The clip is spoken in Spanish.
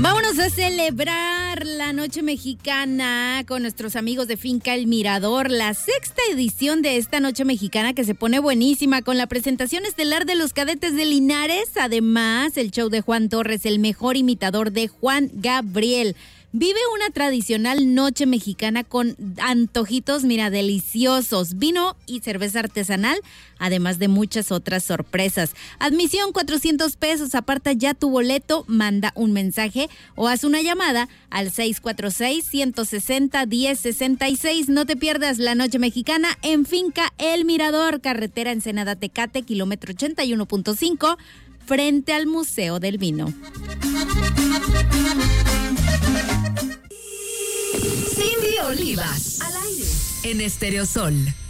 Vámonos a celebrar la Noche Mexicana con nuestros amigos de Finca El Mirador, la 6ª edición de esta Noche Mexicana que se pone buenísima con la presentación estelar de los Cadetes de Linares, además el show de Juan Torres, el mejor imitador de Juan Gabriel. Vive una tradicional noche mexicana con antojitos, mira, deliciosos, vino y cerveza artesanal, además de muchas otras sorpresas. Admisión $400, aparta ya tu boleto, manda un mensaje o haz una llamada al 646-160-1066. No te pierdas la Noche Mexicana en Finca El Mirador, carretera Ensenada Tecate, kilómetro 81.5, frente al Museo del Vino. Cindy Olivas, al aire, en Estéreo Sol.